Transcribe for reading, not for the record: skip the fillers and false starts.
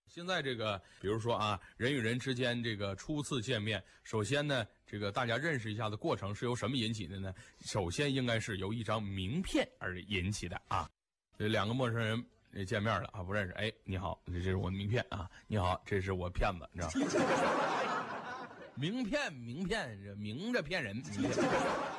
现在这个，比如说啊，人与人之间这个初次见面，首先呢，这个大家认识一下的过程是由什么引起的呢？首先应该是由一张名片而引起的啊。这两个陌生人见面了啊，不认识，哎，你好，这是我的名片啊，你好，这是我骗子，你知道吗？名片，这明着骗人。